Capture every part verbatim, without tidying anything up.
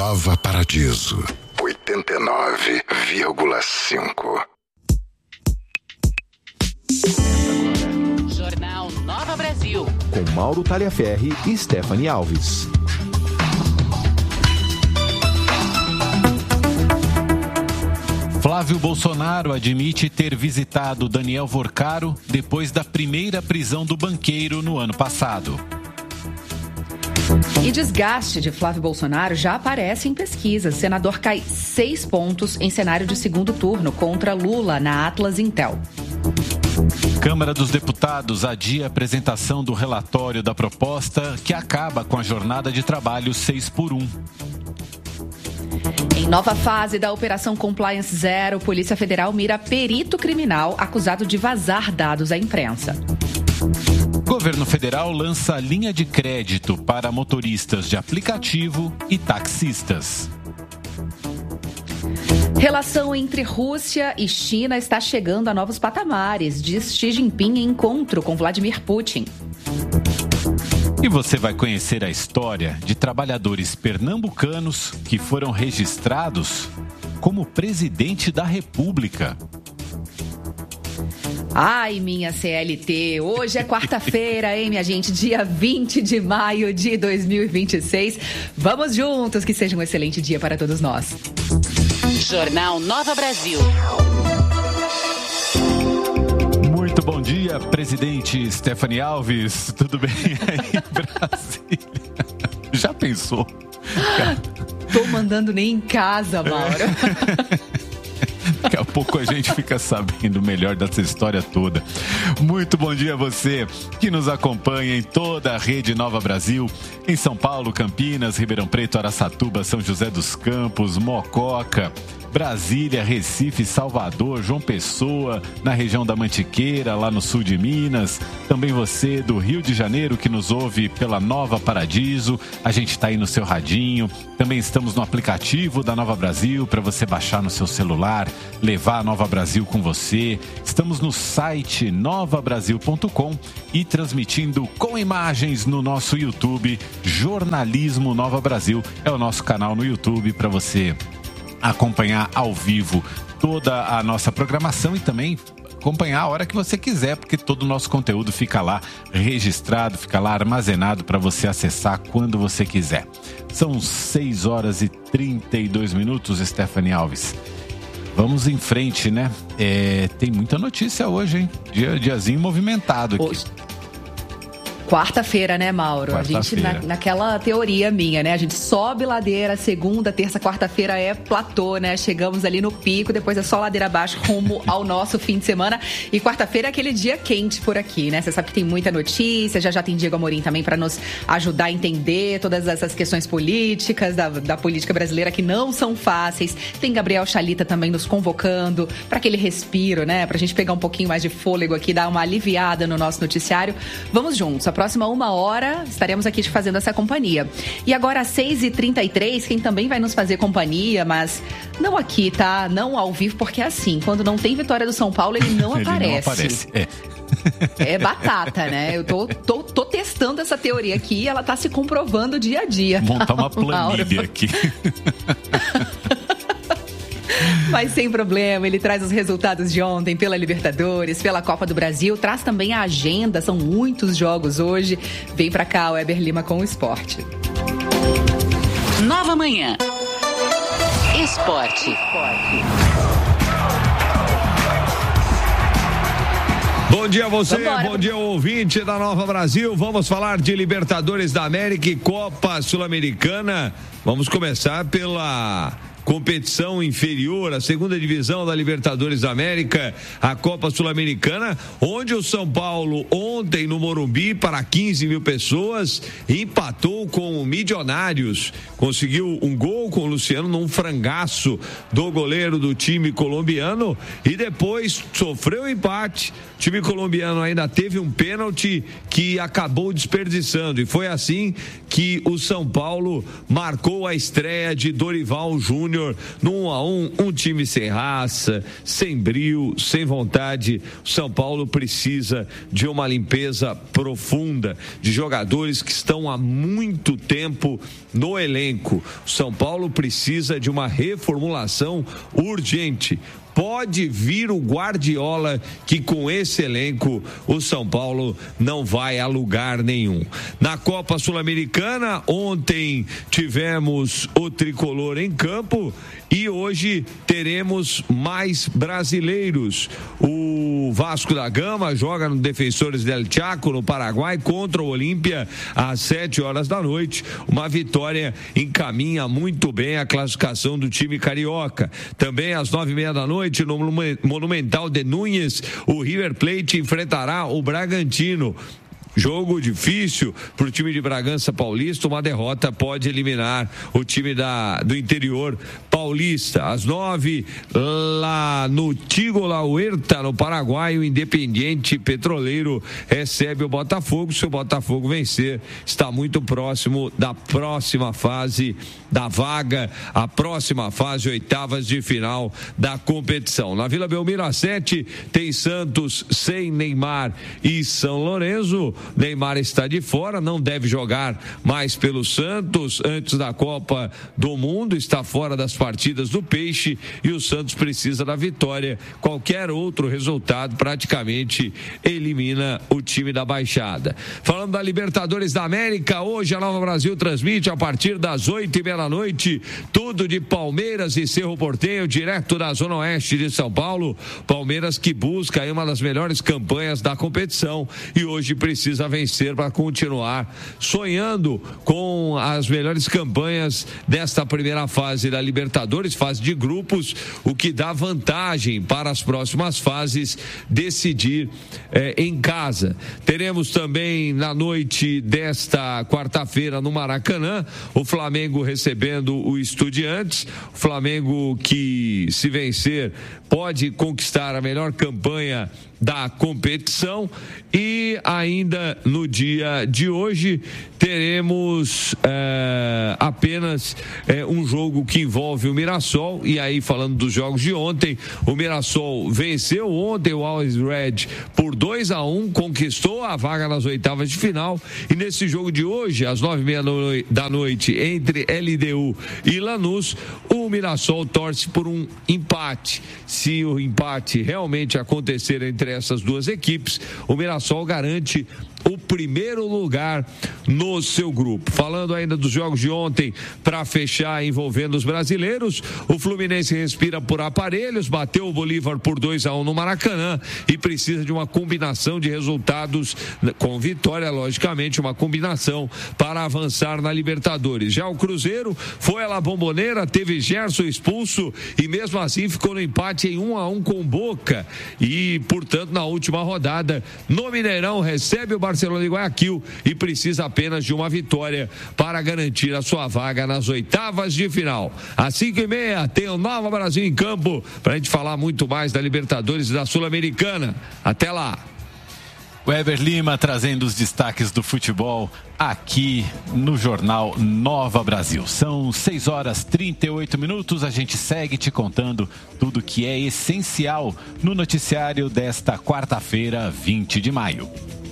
Nova Paradiso, oitenta e nove vírgula cinco. Jornal Nova Brasil. Com Mauro Taliaferri e Stephanie Alves. Flávio Bolsonaro admite ter visitado Daniel Vorcaro depois da primeira prisão do banqueiro no ano passado. E desgaste de Flávio Bolsonaro já aparece em pesquisas. Senador cai seis pontos em cenário de segundo turno contra Lula na Atlas Intel. Câmara dos Deputados adia a apresentação do relatório da proposta que acaba com a jornada de trabalho seis por um. Em nova fase da Operação Compliance Zero, Polícia Federal mira perito criminal acusado de vazar dados à imprensa. Governo Federal lança linha de crédito para motoristas de aplicativo e taxistas. Relação entre Rússia e China está chegando a novos patamares, diz Xi Jinping em encontro com Vladimir Putin. E você vai conhecer a história de trabalhadores pernambucanos que foram registrados como presidente da República. Ai, minha C L T, hoje é quarta-feira, hein, minha gente? Dia vinte de maio de dois mil e vinte e seis. Vamos juntos, que seja um excelente dia para todos nós. Jornal Nova Brasil. Muito bom dia, presidente Stephanie Alves. Tudo bem aí em Brasília? Já pensou? Tô mandando nem em casa, Mauro. Daqui a pouco a gente fica sabendo melhor dessa história toda. Muito bom dia a você que nos acompanha em toda a rede Nova Brasil, em São Paulo, Campinas, Ribeirão Preto, Araçatuba, São José dos Campos, Mococa, Brasília, Recife, Salvador, João Pessoa, na região da Mantiqueira, lá no sul de Minas. Também você do Rio de Janeiro que nos ouve pela Nova Paradiso. A gente está aí no seu radinho. Também estamos no aplicativo da Nova Brasil para você baixar no seu celular, levar a Nova Brasil com você. Estamos no site nova brasil ponto com e transmitindo com imagens no nosso YouTube. Jornalismo Nova Brasil é o nosso canal no YouTube para você acompanhar ao vivo toda a nossa programação e também acompanhar a hora que você quiser, porque todo o nosso conteúdo fica lá registrado, fica lá armazenado para você acessar quando você quiser. São seis horas e trinta e dois minutos, Stephanie Alves. Vamos em frente, né? É, tem muita notícia hoje, hein? Dia, diazinho movimentado aqui. Hoje. Quarta-feira, né, Mauro? Quarta-feira. A gente, na, naquela teoria minha, né? A gente sobe ladeira, segunda, terça, quarta-feira é platô, né? Chegamos ali no pico, depois é só ladeira abaixo, rumo ao nosso fim de semana. E quarta-feira é aquele dia quente por aqui, né? Você sabe que tem muita notícia, já já tem Diego Amorim também para nos ajudar a entender todas essas questões políticas, da, da política brasileira, que não são fáceis. Tem Gabriel Chalita também nos convocando para aquele respiro, né? Pra gente pegar um pouquinho mais de fôlego aqui, dar uma aliviada no nosso noticiário. Vamos juntos. A próxima uma hora estaremos aqui te fazendo essa companhia. E agora às seis e trinta e três, quem também vai nos fazer companhia, mas não aqui, tá? Não ao vivo, porque é assim, quando não tem vitória do São Paulo, ele não ele aparece. Não aparece, é. É batata, né? Eu tô, tô, tô testando essa teoria aqui e ela tá se comprovando dia a dia. Montar uma planilha aqui. Mas sem problema, ele traz os resultados de ontem pela Libertadores, pela Copa do Brasil, traz também a agenda, são muitos jogos hoje. Vem pra cá, o Weber Lima com o esporte. Nova Manhã. Esporte. Bom dia a você, Vambora. Bom dia ouvinte da Nova Brasil. Vamos falar de Libertadores da América e Copa Sul-Americana. Vamos começar pela competição inferior, a segunda divisão da Libertadores da América, a Copa Sul-Americana, onde o São Paulo ontem no Morumbi para quinze mil pessoas empatou com o Milionários, conseguiu um gol com o Luciano num frangaço do goleiro do time colombiano e depois sofreu um empate. O time colombiano ainda teve um pênalti que acabou desperdiçando e foi assim que o São Paulo marcou a estreia de Dorival Júnior Júnior, no um a um, um time sem raça, sem brio, sem vontade. O São Paulo precisa de uma limpeza profunda, de jogadores que estão há muito tempo no elenco. O São Paulo precisa de uma reformulação urgente. Pode vir o Guardiola, que com esse elenco o São Paulo não vai a lugar nenhum. Na Copa Sul-Americana, ontem tivemos o tricolor em campo e hoje teremos mais brasileiros. O Vasco da Gama joga no Defensores del Chaco, no Paraguai, contra o Olímpia às sete horas da noite. Uma vitória encaminha muito bem a classificação do time carioca. Também às nove e meia da noite, no Monumental de Núñez, o River Plate enfrentará o Bragantino. Jogo difícil para o time de Bragança Paulista. Uma derrota pode eliminar o time da, do interior paulista. Às nove, lá no Tigula Huerta, no Paraguai, o Independiente Petroleiro recebe o Botafogo. Se o Botafogo vencer, está muito próximo da próxima fase da vaga, a próxima fase, oitavas de final da competição. Na Vila Belmiro, às sete, tem Santos sem Neymar e São Lourenço. Neymar está de fora, não deve jogar mais pelo Santos antes da Copa do Mundo, está fora das partidas do Peixe e o Santos precisa da vitória. Qualquer outro resultado praticamente elimina o time da Baixada. Falando da Libertadores da América, hoje a Nova Brasil transmite a partir das oito e meia da noite, tudo de Palmeiras e Cerro Porteño, direto da Zona Oeste de São Paulo. Palmeiras que busca aí uma das melhores campanhas da competição e hoje precisa vencer para continuar sonhando com as melhores campanhas desta primeira fase da Libertadores, fase de grupos, o que dá vantagem para as próximas fases decidir eh, em casa. Teremos também na noite desta quarta-feira no Maracanã, o Flamengo recebendo o Estudiantes, o Flamengo que, se vencer, pode conquistar a melhor campanha da competição. E ainda no dia de hoje teremos é, apenas é, um jogo que envolve o Mirassol. E aí, falando dos jogos de ontem, o Mirassol venceu ontem o Always Red por dois a um, conquistou a vaga nas oitavas de final. E nesse jogo de hoje, às nove e meia da noite, entre L D U e Lanús, o Mirassol torce por um empate. Se o empate realmente acontecer entre essas duas equipes, o Mirassol garante o primeiro lugar no seu grupo. Falando ainda dos jogos de ontem, para fechar, envolvendo os brasileiros, o Fluminense respira por aparelhos, bateu o Bolívar por dois a um no Maracanã e precisa de uma combinação de resultados, com vitória, logicamente, uma combinação para avançar na Libertadores. Já o Cruzeiro foi à La Bombonera, teve Gerson expulso e mesmo assim ficou no empate em um a um com Boca e, portanto, na última rodada, no Mineirão, recebe o Barcelona de Guayaquil e precisa apenas de uma vitória para garantir a sua vaga nas oitavas de final. Às cinco e meia tem o Nova Brasil em campo para a gente falar muito mais da Libertadores e da Sul-Americana. Até lá. Weber Lima trazendo os destaques do futebol aqui no Jornal Nova Brasil. São seis horas e trinta e oito minutos. A gente segue te contando tudo que é essencial no noticiário desta quarta-feira, vinte de maio.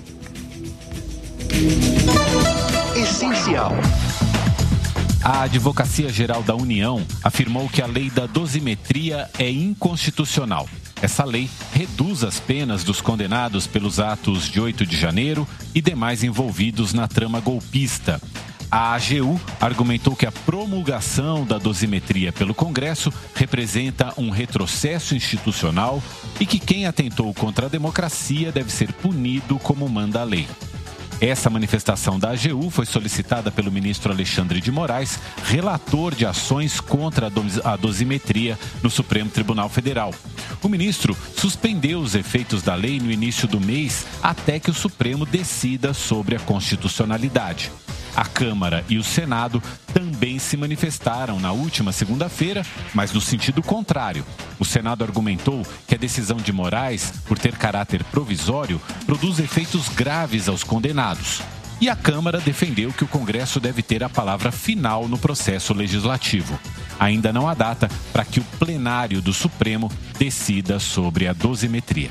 Essencial. A Advocacia Geral da União afirmou que a lei da dosimetria é inconstitucional. Essa lei reduz as penas dos condenados pelos atos de oito de janeiro e demais envolvidos na trama golpista. A A G U argumentou que a promulgação da dosimetria pelo Congresso representa um retrocesso institucional e que quem atentou contra a democracia deve ser punido como manda a lei. Essa manifestação da A G U foi solicitada pelo ministro Alexandre de Moraes, relator de ações contra a dosimetria no Supremo Tribunal Federal. O ministro suspendeu os efeitos da lei no início do mês até que o Supremo decida sobre a constitucionalidade. A Câmara e o Senado também se manifestaram na última segunda-feira, mas no sentido contrário. O Senado argumentou que a decisão de Moraes, por ter caráter provisório, produz efeitos graves aos condenados. E a Câmara defendeu que o Congresso deve ter a palavra final no processo legislativo. ainda não há data para que o plenário do Supremo decida sobre a dosimetria.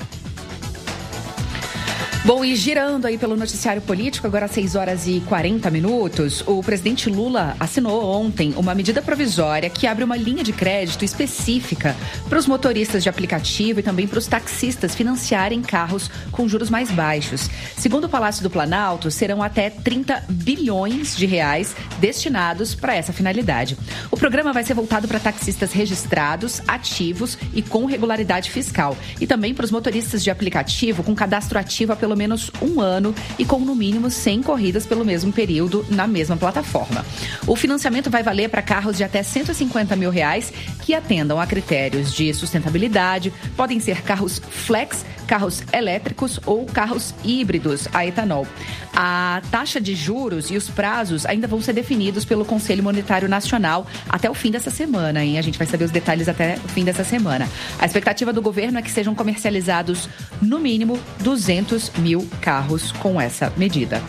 Bom, e girando aí pelo noticiário político, agora às seis horas e quarenta minutos, o presidente Lula assinou ontem uma medida provisória que abre uma linha de crédito específica para os motoristas de aplicativo e também para os taxistas financiarem carros com juros mais baixos. Segundo o Palácio do Planalto, serão até trinta bilhões de reais destinados para essa finalidade. O programa vai ser voltado para taxistas registrados, ativos e com regularidade fiscal. E também para os motoristas de aplicativo com cadastro ativo há pelo menos um ano e com no mínimo cem corridas pelo mesmo período na mesma plataforma. O financiamento vai valer para carros de até cento e cinquenta mil reais que atendam a critérios de sustentabilidade, podem ser carros flex, carros elétricos ou carros híbridos a etanol. A taxa de juros e os prazos ainda vão ser definidos pelo Conselho Monetário Nacional até o fim dessa semana, hein? A gente vai saber os detalhes até o fim dessa semana. A expectativa do governo é que sejam comercializados, no mínimo, duzentos mil carros com essa medida.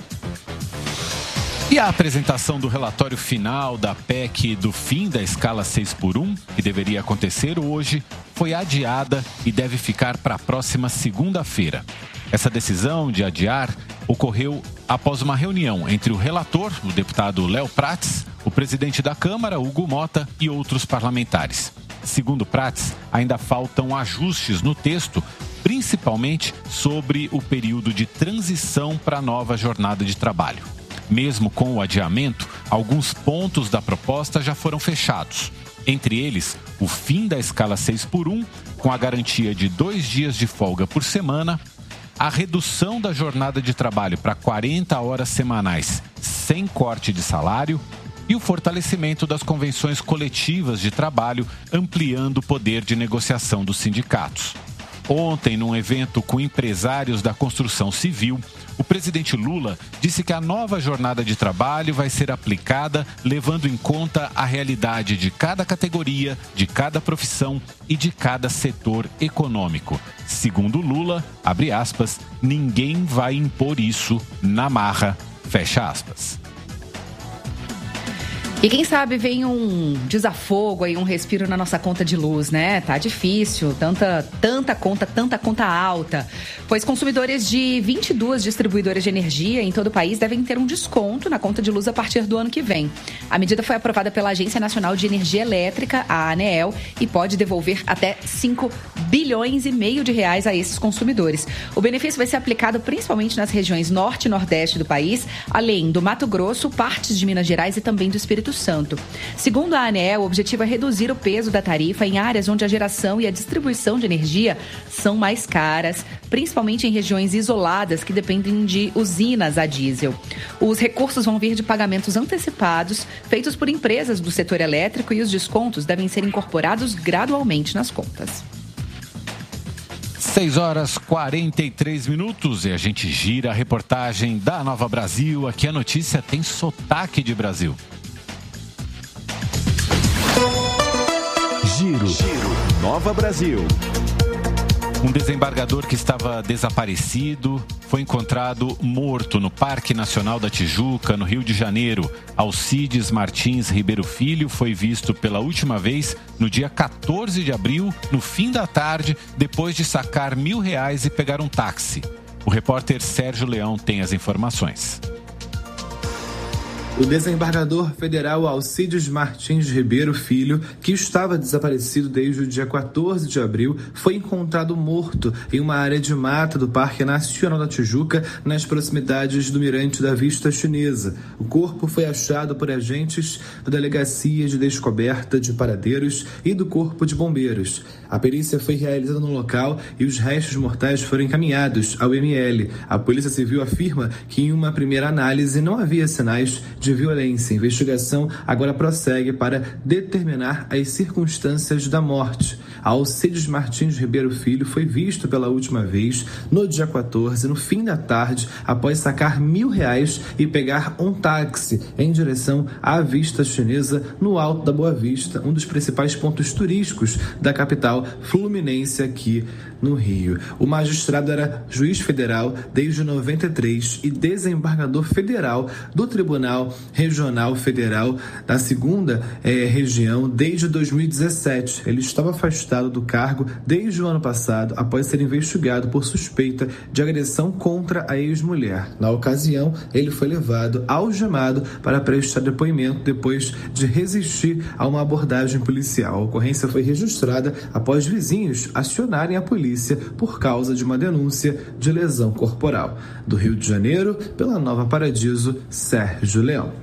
E a apresentação do relatório final da P E C do fim da escala seis por um, que deveria acontecer hoje, foi adiada e deve ficar para a próxima segunda-feira. Essa decisão de adiar ocorreu após uma reunião entre o relator, o deputado Léo Prates, o presidente da Câmara, Hugo Mota, e outros parlamentares. Segundo Prates, ainda faltam ajustes no texto, principalmente sobre o período de transição para a nova jornada de trabalho. Mesmo com o adiamento, alguns pontos da proposta já foram fechados. Entre eles, o fim da escala seis por um, com a garantia de dois dias de folga por semana, a redução da jornada de trabalho para quarenta horas semanais sem corte de salário e o fortalecimento das convenções coletivas de trabalho, ampliando o poder de negociação dos sindicatos. Ontem, num evento com empresários da construção civil, o presidente Lula disse que a nova jornada de trabalho vai ser aplicada levando em conta a realidade de cada categoria, de cada profissão e de cada setor econômico. Segundo Lula, abre aspas, ninguém vai impor isso na marra, fecha aspas. E quem sabe vem um desafogo aí, um respiro na nossa conta de luz, né? Tá difícil, tanta, tanta conta, tanta conta alta. Pois consumidores de vinte e duas distribuidoras de energia em todo o país devem ter um desconto na conta de luz a partir do ano que vem. A medida foi aprovada pela Agência Nacional de Energia Elétrica, a ANEEL, e pode devolver até cinco bilhões e meio de reais a esses consumidores. O benefício vai ser aplicado principalmente nas regiões norte e nordeste do país, além do Mato Grosso, partes de Minas Gerais e também do Espírito Santo. Segundo a ANEEL, o objetivo é reduzir o peso da tarifa em áreas onde a geração e a distribuição de energia são mais caras, principalmente em regiões isoladas que dependem de usinas a diesel. Os recursos vão vir de pagamentos antecipados feitos por empresas do setor elétrico e os descontos devem ser incorporados gradualmente nas contas. seis horas e quarenta e três minutos e a gente gira a reportagem da Nova Brasil. Aqui a notícia tem sotaque de Brasil. Giro, Giro. Nova Brasil. Um desembargador que estava desaparecido foi encontrado morto no Parque Nacional da Tijuca, no Rio de Janeiro. Alcides Martins Ribeiro Filho foi visto pela última vez no dia quatorze de abril, no fim da tarde, depois de sacar mil reais e pegar um táxi. O repórter Sérgio Leão tem as informações. O desembargador federal Alcides Martins Ribeiro Filho, que estava desaparecido desde o dia quatorze de abril, foi encontrado morto em uma área de mata do Parque Nacional da Tijuca, nas proximidades do Mirante da Vista Chinesa. O corpo foi achado por agentes da Delegacia de Descoberta de Paradeiros e do Corpo de Bombeiros. A perícia foi realizada no local e os restos mortais foram encaminhados ao M L. A Polícia Civil afirma que em uma primeira análise não havia sinais de violência. A investigação agora prossegue para determinar as circunstâncias da morte. Alcides Martins Ribeiro Filho foi visto pela última vez no dia quatorze, no fim da tarde, após sacar mil reais e pegar um táxi em direção à Vista Chinesa, no Alto da Boa Vista, um dos principais pontos turísticos da capital fluminense aqui no Rio. O magistrado era juiz federal desde noventa e três e desembargador federal do Tribunal Regional Federal da segunda eh, região desde dois mil e dezessete. Ele estava afastado do cargo desde o ano passado após ser investigado por suspeita de agressão contra a ex-mulher. Na ocasião, ele foi levado algemado para prestar depoimento depois de resistir a uma abordagem policial. A ocorrência foi registrada após vizinhos acionarem a polícia por causa de uma denúncia de lesão corporal. Do Rio de Janeiro, pela Nova Paradiso, Sérgio Leão.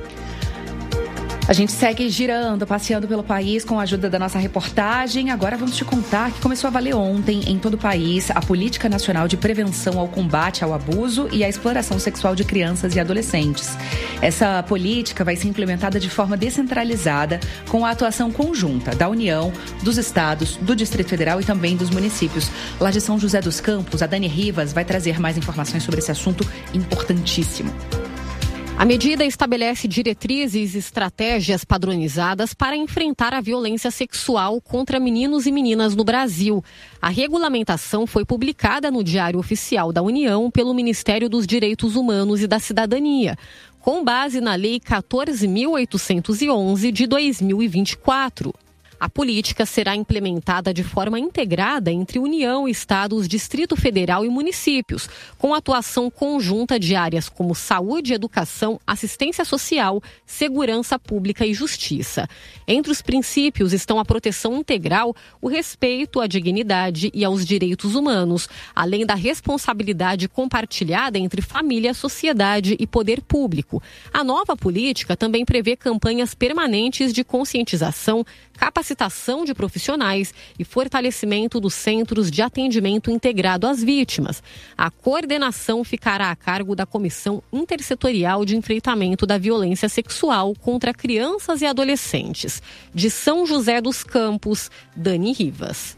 A gente segue girando, passeando pelo país com a ajuda da nossa reportagem. Agora vamos te contar que começou a valer ontem em todo o país a Política Nacional de Prevenção ao Combate ao Abuso e à Exploração Sexual de Crianças e Adolescentes. Essa política vai ser implementada de forma descentralizada com a atuação conjunta da União, dos estados, do Distrito Federal e também dos municípios. Lá de São José dos Campos, a Dani Rivas vai trazer mais informações sobre esse assunto importantíssimo. A medida estabelece diretrizes e estratégias padronizadas para enfrentar a violência sexual contra meninos e meninas no Brasil. A regulamentação foi publicada no Diário Oficial da União pelo Ministério dos Direitos Humanos e da Cidadania, com base na Lei quatorze mil oitocentos e onze de dois mil e vinte e quatro. A política será implementada de forma integrada entre União, Estados, Distrito Federal e municípios, com atuação conjunta de áreas como saúde, educação, assistência social, segurança pública e justiça. Entre os princípios estão a proteção integral, o respeito à dignidade e aos direitos humanos, além da responsabilidade compartilhada entre família, sociedade e poder público. A nova política também prevê campanhas permanentes de conscientização, capacitação de profissionais e fortalecimento dos centros de atendimento integrado às vítimas. A coordenação ficará a cargo da Comissão Intersetorial de Enfrentamento da Violência Sexual contra Crianças e Adolescentes. De São José dos Campos, Dani Rivas.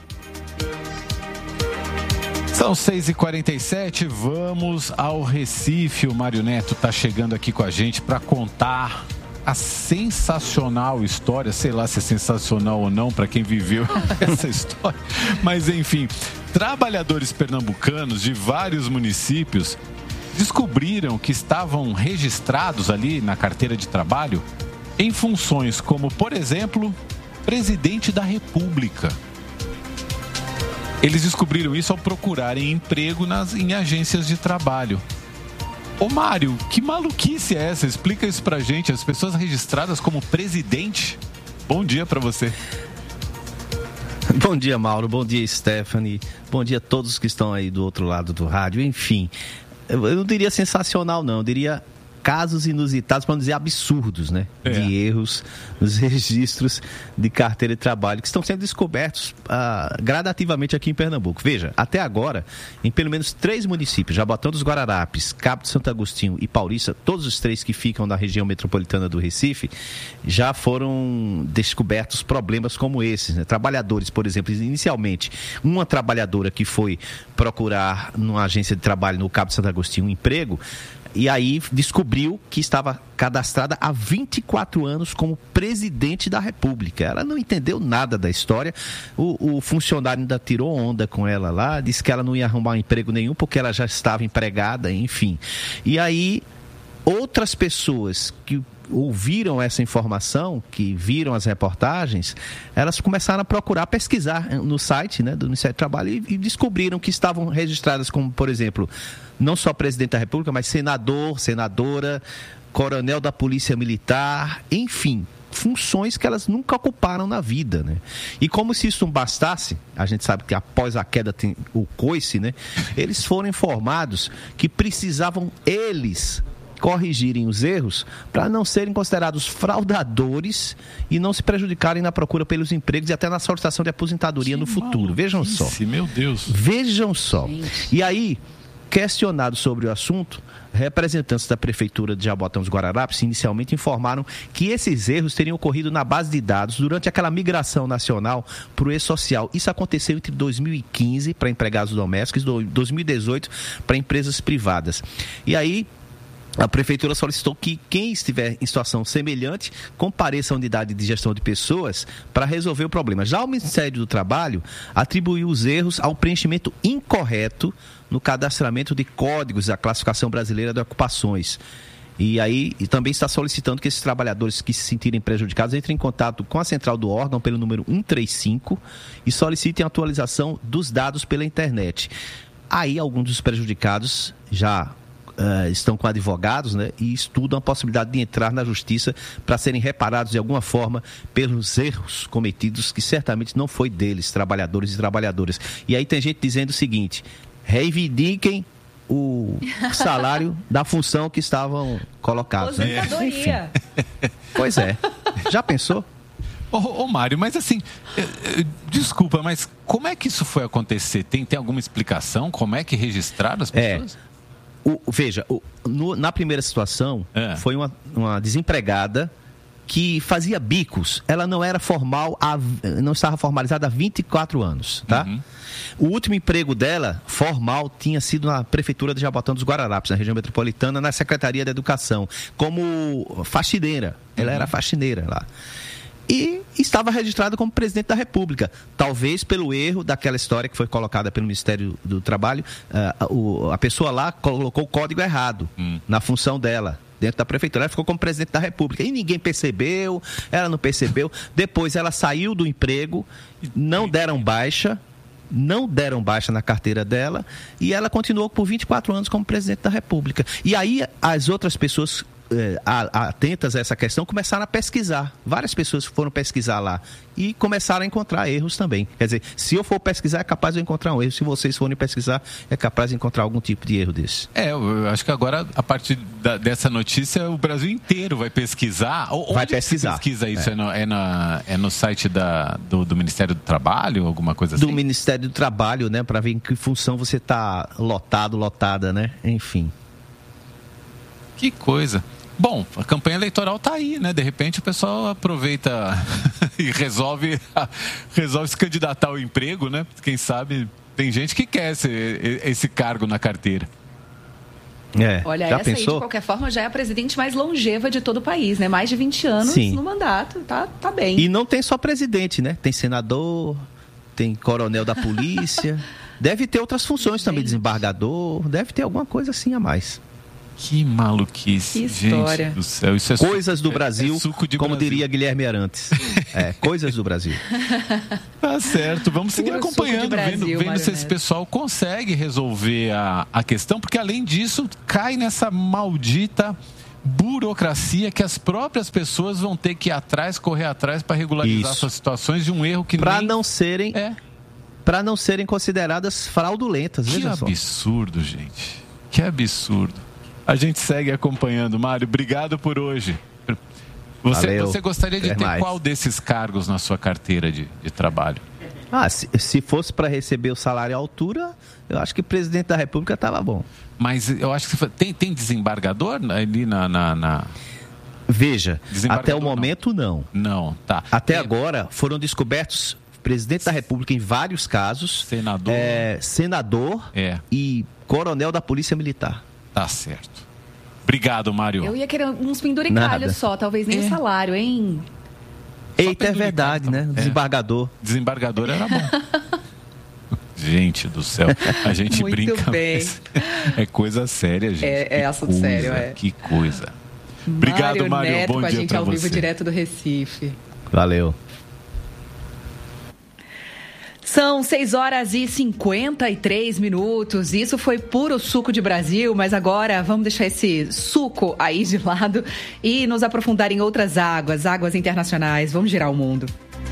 São seis e quarenta e sete, vamos ao Recife. O Mário Neto está chegando aqui com a gente para contar a sensacional história, sei lá se é sensacional ou não para quem viveu essa história, mas enfim, trabalhadores pernambucanos de vários municípios descobriram que estavam registrados ali na carteira de trabalho em funções como, por exemplo, presidente da República. Eles descobriram isso ao procurarem emprego nas, em agências de trabalho. Ô Mário, que maluquice é essa? Explica isso pra gente. As pessoas registradas como presidente. Bom dia pra você. Bom dia, Mauro. Bom dia, Stephanie. Bom dia a todos que estão aí do outro lado do rádio. Enfim, eu não diria sensacional, não. Eu diria casos inusitados, para não dizer absurdos, né? É. De erros nos registros de carteira de trabalho que estão sendo descobertos uh, gradativamente aqui em Pernambuco. Veja, até agora, em pelo menos três municípios, Jabotão dos Guararapes, Cabo de Santo Agostinho e Paulista, todos os três que ficam na região metropolitana do Recife, já foram descobertos problemas como esses, né? Trabalhadores, por exemplo, inicialmente, uma trabalhadora que foi procurar numa agência de trabalho no Cabo de Santo Agostinho um emprego, e aí descobriu que estava cadastrada há vinte e quatro anos como presidente da República. Ela não entendeu nada da história. O, o funcionário ainda tirou onda com ela lá, disse que ela não ia arrumar emprego nenhum porque ela já estava empregada, enfim. E aí outras pessoas que ouviram essa informação, que viram as reportagens, elas começaram a procurar, pesquisar no site, né, do Ministério do Trabalho e, e descobriram que estavam registradas como, por exemplo, não só presidente da República, mas senador, senadora, coronel da Polícia Militar, enfim, funções que elas nunca ocuparam na vida, né? E como se isso não bastasse, a gente sabe que após a queda tem o coice, né? Eles foram informados que precisavam eles corrigirem os erros para não serem considerados fraudadores e não se prejudicarem na procura pelos empregos e até na solicitação de aposentadoria que no futuro. Vejam só. Meu Deus. Vejam só. Gente. E aí, Questionados sobre o assunto, representantes da Prefeitura de Jabotão dos Guararapes inicialmente informaram que esses erros teriam ocorrido na base de dados durante aquela migração nacional para o e-social. Isso aconteceu entre dois mil e quinze para empregados domésticos e dois mil e dezoito para empresas privadas. E aí, a Prefeitura solicitou que quem estiver em situação semelhante compareça à unidade de gestão de pessoas para resolver o problema. Já o Ministério do Trabalho atribuiu os erros ao preenchimento incorreto no cadastramento de códigos da Classificação Brasileira de Ocupações. E aí e também está solicitando que esses trabalhadores que se sentirem prejudicados entrem em contato com a central do órgão pelo número cento e trinta e cinco e solicitem a atualização dos dados pela internet. Aí alguns dos prejudicados já Uh, estão com advogados, né, e estudam a possibilidade de entrar na justiça para serem reparados de alguma forma pelos erros cometidos, que certamente não foi deles, trabalhadores e trabalhadoras. E aí tem gente dizendo o seguinte: reivindiquem o salário da função que estavam colocados. Né? Aposentadoria. Pois é. Já pensou? Ô, ô Mário, mas assim, eh, desculpa, mas como é que isso foi acontecer? Tem, tem alguma explicação? Como é que registraram as pessoas? É. O, veja, o, no, na primeira situação, é. foi uma, uma desempregada que fazia bicos. Ela não era formal, há, não estava formalizada há vinte e quatro anos, tá? Uhum. O último emprego dela, formal, tinha sido na Prefeitura de Jabotão dos Guararapes, na região metropolitana, na Secretaria da Educação, como faxineira. Ela uhum. era faxineira lá. E estava registrada como presidente da República. Talvez pelo erro daquela história que foi colocada pelo Ministério do Trabalho, uh, o, a pessoa lá colocou o código errado hum. na função dela, dentro da Prefeitura. Ela ficou como presidente da República. E ninguém percebeu, ela não percebeu. Depois ela saiu do emprego, não deram baixa, não deram baixa na carteira dela, e ela continuou por vinte e quatro anos como presidente da República. E aí as outras pessoas É, atentas a essa questão, começaram a pesquisar. Várias pessoas foram pesquisar lá e começaram a encontrar erros também. Quer dizer, se eu for pesquisar, é capaz de eu encontrar um erro. Se vocês forem pesquisar, é capaz de encontrar algum tipo de erro desse. É, eu acho que agora, a partir da, dessa notícia, o Brasil inteiro vai pesquisar. Vai Onde pesquisar. Você pesquisa isso? É, é, no, é, na, é no site da, do, do Ministério do Trabalho, alguma coisa assim? Do Ministério do Trabalho, né? Para ver em que função você está lotado, lotada, né? Enfim. Que coisa. Bom, a campanha eleitoral está aí, né? De repente o pessoal aproveita e resolve, resolve se candidatar ao emprego, né? Quem sabe tem gente que quer esse, esse cargo na carteira. É, olha, já essa pensou? aí, de qualquer forma, já é a presidente mais longeva de todo o país, né? Mais de vinte anos Sim. no mandato, tá, tá bem. E não tem só presidente, né? Tem senador, tem coronel da polícia, deve ter outras funções também, desembargador, deve ter alguma coisa assim a mais. Que maluquice, que história. Gente do céu. Isso é coisas suco, do Brasil, é, é suco de como Brasil. Diria Guilherme Arantes. É, coisas do Brasil. Tá certo, vamos seguir Puro acompanhando, Brasil, vendo, vendo se esse pessoal consegue resolver a, a questão, porque além disso, cai nessa maldita burocracia que as próprias pessoas vão ter que ir atrás, correr atrás para regularizar Isso. suas situações de um erro que pra nem... não serem é. Para não serem consideradas fraudulentas. Que veja só. absurdo, gente. Que absurdo. A gente segue acompanhando. Mário, obrigado por hoje. Você, você gostaria de ter mais. Qual desses cargos na sua carteira de, de trabalho? Ah, se, se fosse para receber o salário à altura, eu acho que o presidente da República estava bom. Mas eu acho que tem, tem desembargador ali na... na, na... Veja, até o momento não. Não, tá. Até é... agora foram descobertos presidente da República em vários casos. Senador. É, senador é. e coronel da Polícia Militar. Tá certo. Obrigado, Mário. Eu ia querer uns penduricalhos só, talvez nem o é. salário, hein? Eita, é verdade, né? Desembargador. É. Desembargador era bom. Gente do céu, a gente Muito brinca, bem. Mas é coisa séria, gente. É, é assunto coisa, sério, é. Que coisa. Obrigado, Mário. Neto, bom com a dia gente pra ao você. vivo direto do Recife. Valeu. São seis horas e cinquenta e três minutos. Isso foi puro suco de Brasil, mas agora vamos deixar esse suco aí de lado e nos aprofundar em outras águas, águas internacionais. Vamos girar o mundo.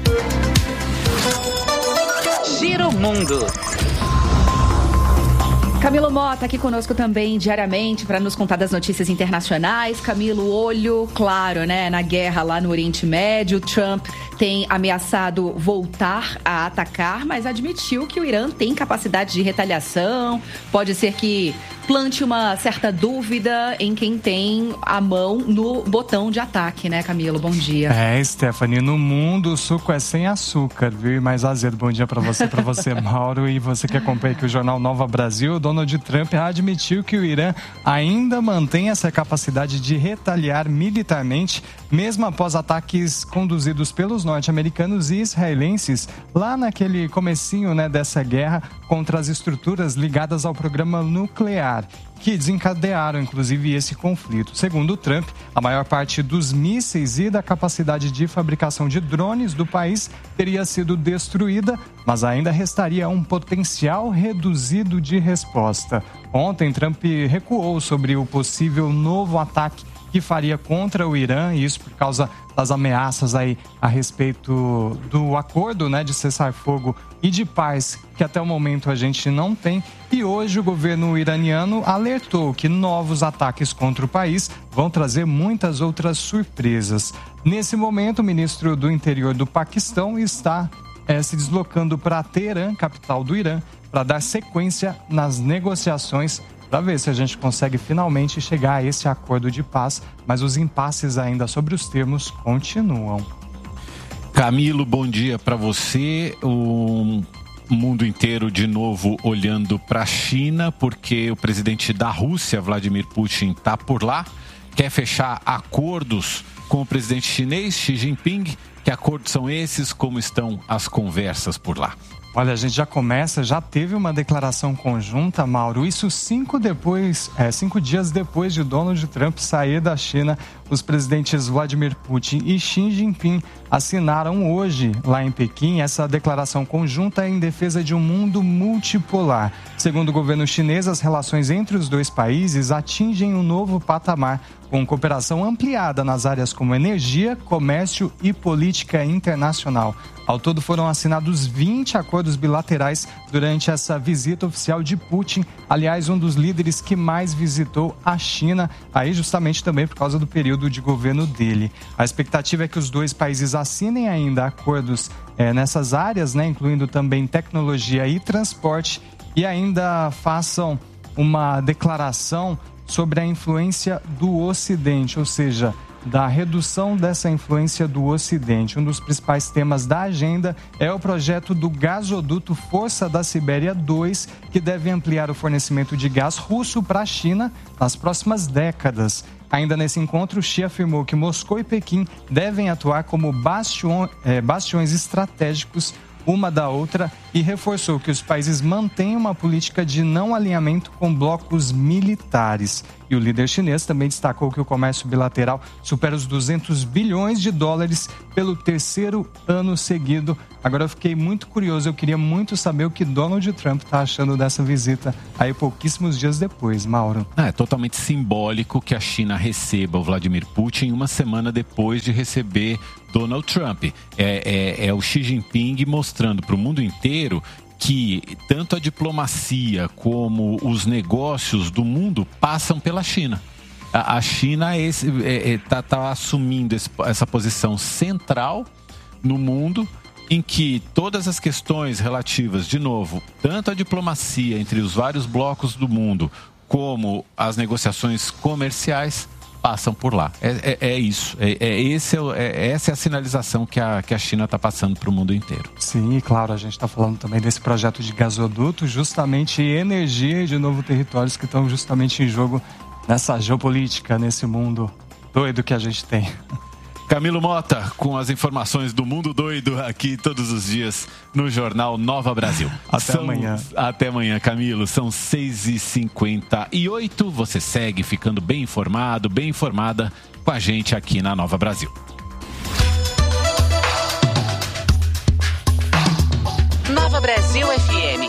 Gira o mundo. Camilo Mota aqui conosco também diariamente para nos contar das notícias internacionais. Camilo, olho claro, né, na guerra lá no Oriente Médio. Trump tem ameaçado voltar a atacar, mas admitiu que o Irã tem capacidade de retaliação. Pode ser que plante uma certa dúvida em quem tem a mão no botão de ataque, né, Camilo? Bom dia. É, Stephanie, no mundo o suco é sem açúcar, viu? E mais azedo. Bom dia para você, para você, Mauro, e você que acompanha aqui o Jornal Nova Brasil. Donald Trump admitiu que o Irã ainda mantém essa capacidade de retaliar militarmente, mesmo após ataques conduzidos pelos norte-americanos e israelenses lá naquele comecinho, né, dessa guerra contra as estruturas ligadas ao programa nuclear, que desencadearam, inclusive, esse conflito. Segundo Trump, a maior parte dos mísseis e da capacidade de fabricação de drones do país teria sido destruída, mas ainda restaria um potencial reduzido de resposta. Ontem, Trump recuou sobre o possível novo ataque que faria contra o Irã, e isso por causa das ameaças aí a respeito do acordo, né, de cessar-fogo e de paz, que até o momento a gente não tem. E hoje o governo iraniano alertou que novos ataques contra o país vão trazer muitas outras surpresas. Nesse momento, o ministro do Interior do Paquistão está é, se deslocando para Teherã, capital do Irã, para dar sequência nas negociações para ver se a gente consegue finalmente chegar a esse acordo de paz, mas os impasses ainda sobre os termos continuam. Camilo, bom dia para você. O mundo inteiro de novo olhando para a China, porque o presidente da Rússia, Vladimir Putin, está por lá, quer fechar acordos com o presidente chinês, Xi Jinping. Que acordos são esses? Como estão as conversas por lá? Olha, a gente já começa, já teve uma declaração conjunta, Mauro, isso cinco, depois, é, cinco dias depois de Donald Trump sair da China. Os presidentes Vladimir Putin e Xi Jinping assinaram hoje, lá em Pequim, essa declaração conjunta em defesa de um mundo multipolar. Segundo o governo chinês, as relações entre os dois países atingem um novo patamar, com cooperação ampliada nas áreas como energia, comércio e política internacional. Ao todo foram assinados vinte acordos bilaterais durante essa visita oficial de Putin, aliás, um dos líderes que mais visitou a China, aí justamente também por causa do período de governo dele. A expectativa é que os dois países assinem ainda acordos é, nessas áreas, né, incluindo também tecnologia e transporte, e ainda façam uma declaração sobre a influência do Ocidente, ou seja, da redução dessa influência do Ocidente. Um dos principais temas da agenda é o projeto do gasoduto Força da Sibéria dois, que deve ampliar o fornecimento de gás russo para a China nas próximas décadas. Ainda nesse encontro, Xi afirmou que Moscou e Pequim devem atuar como bastion, é, bastiões estratégicos uma da outra e reforçou que os países mantêm uma política de não alinhamento com blocos militares. E o líder chinês também destacou que o comércio bilateral supera os duzentos bilhões de dólares pelo terceiro ano seguido. Agora eu fiquei muito curioso, eu queria muito saber o que Donald Trump está achando dessa visita aí pouquíssimos dias depois, Mauro. É totalmente simbólico que a China receba o Vladimir Putin uma semana depois de receber Donald Trump. É, é, é o Xi Jinping mostrando para o mundo inteiro que tanto a diplomacia como os negócios do mundo passam pela China. A, a China está é, é, tá, tá assumindo esse, essa posição central no mundo, em que todas as questões relativas, de novo, tanto a diplomacia entre os vários blocos do mundo, como as negociações comerciais, passam por lá. É, é, é isso. É, é, esse é, é, essa é a sinalização que a, que a China está passando para o mundo inteiro. Sim, e claro, a gente está falando também desse projeto de gasoduto, justamente energia e de novo territórios que estão justamente em jogo nessa geopolítica, nesse mundo doido que a gente tem. Camilo Mota, com as informações do mundo doido aqui todos os dias no Jornal Nova Brasil. Até São... amanhã. Até amanhã, Camilo. São seis e cinquenta e oito. Você segue ficando bem informado, bem informada com a gente aqui na Nova Brasil. Nova Brasil F M.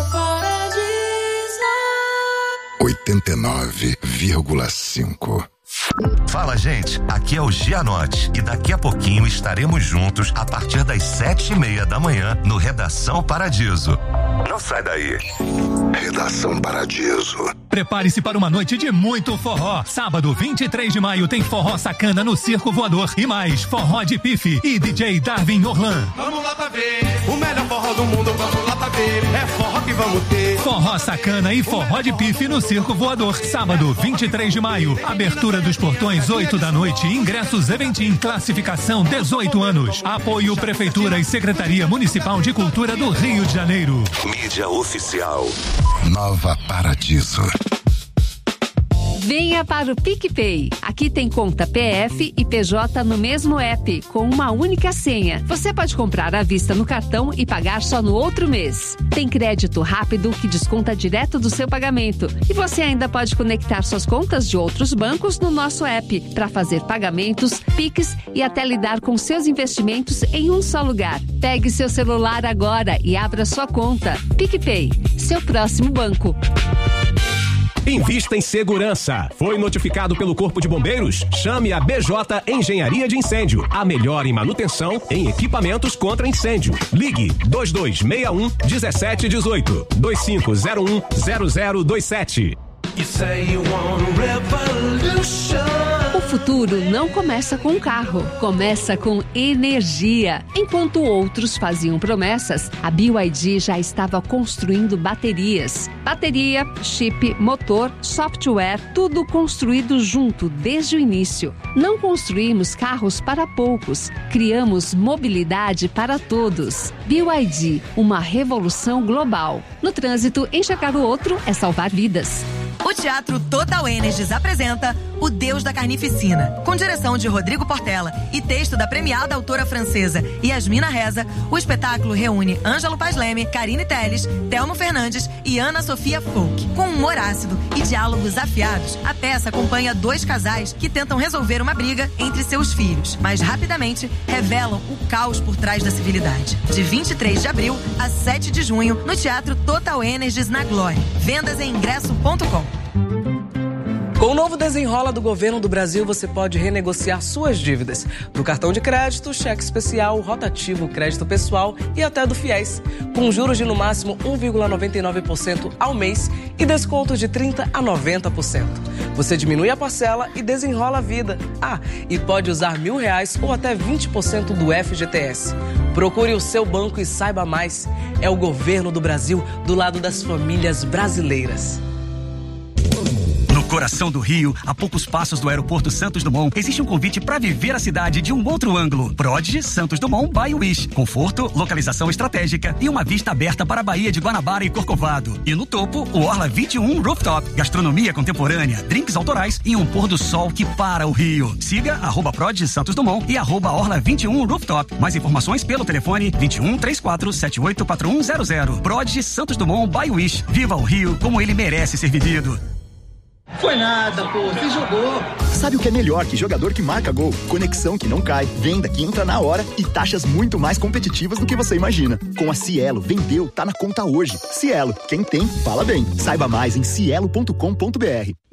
oitenta e nove vírgula cinco. Fala, gente, aqui é o Gianotti e daqui a pouquinho estaremos juntos a partir das sete e meia da manhã no Redação Paradiso. Não sai daí. Redação Paradiso. Prepare-se para uma noite de muito forró. Sábado, vinte e três de maio, tem forró sacana no Circo Voador. E mais, forró de pife e D J Darwin Orlan. Vamos lá pra ver o melhor forró do mundo, vamos lá pra ver. É forró que vamos ter. Forró sacana e forró de pife no Circo Voador. Sábado, vinte e três de maio. Abertura dos portões, oito da noite. Ingressos Eventim. Classificação dezoito anos. Apoio Prefeitura e Secretaria Municipal de Cultura do Rio de Janeiro. Mídia oficial. Nova Paradiso. Venha para o PicPay. Aqui tem conta P F e P J no mesmo app, com uma única senha. Você pode comprar à vista no cartão e pagar só no outro mês. Tem crédito rápido que desconta direto do seu pagamento. E você ainda pode conectar suas contas de outros bancos no nosso app para fazer pagamentos, Pix e até lidar com seus investimentos em um só lugar. Pegue seu celular agora e abra sua conta. PicPay, seu próximo banco. Invista em segurança. Foi notificado pelo Corpo de Bombeiros? Chame a B J Engenharia de Incêndio. A melhor em manutenção em equipamentos contra incêndio. Ligue dois dois seis um, um sete um oito, dois cinco zero um, zero zero dois sete. O futuro não começa com um carro, começa com energia. Enquanto outros faziam promessas, a B Y D já estava construindo baterias. Bateria, chip, motor, software, tudo construído junto desde o início. Não construímos carros para poucos, criamos mobilidade para todos. B Y D, uma revolução global. No trânsito, enxergar o outro é salvar vidas. O Teatro Total Energies apresenta O Deus da Carnificina. Com direção de Rodrigo Portela e texto da premiada autora francesa Yasmina Reza, o espetáculo reúne Ângelo Paz Leme, Karine Telles, Telmo Fernandes e Ana Sofia Folk. Com humor ácido e diálogos afiados, a peça acompanha dois casais que tentam resolver uma briga entre seus filhos, mas rapidamente revelam o caos por trás da civilidade. De vinte e três de abril a sete de junho, no Teatro Total Energies na Glória. Vendas em ingresso ponto com. Com o novo Desenrola do Governo do Brasil, você pode renegociar suas dívidas do cartão de crédito, cheque especial, rotativo, crédito pessoal e até do FIES, com juros de no máximo um vírgula noventa e nove por cento ao mês e descontos de trinta por cento a noventa por cento. Você diminui a parcela e desenrola a vida. Ah, e pode usar mil reais ou até vinte por cento do F G T S. Procure o seu banco e saiba mais. É o Governo do Brasil do lado das famílias brasileiras. No coração do Rio, a poucos passos do aeroporto Santos Dumont, existe um convite para viver a cidade de um outro ângulo. Prodigy Santos Dumont by Wish. Conforto, localização estratégica e uma vista aberta para a Baía de Guanabara e Corcovado. E no topo, o Orla vinte e um Rooftop. Gastronomia contemporânea, drinks autorais e um pôr do sol que para o Rio. Siga arroba Prodigy Santos Dumont e arroba Orla vinte e um Rooftop. Mais informações pelo telefone vinte e um, trinta e quatro, setenta e oito, quatro um zero zero. Prodigy Santos Dumont by Wish. Viva o Rio como ele merece ser vivido. Foi nada, pô, você jogou. Sabe o que é melhor que jogador que marca gol? Conexão que não cai, venda que entra na hora e taxas muito mais competitivas do que você imagina. Com a Cielo, vendeu, tá na conta hoje. Cielo, quem tem, fala bem. Saiba mais em cielo ponto com ponto br.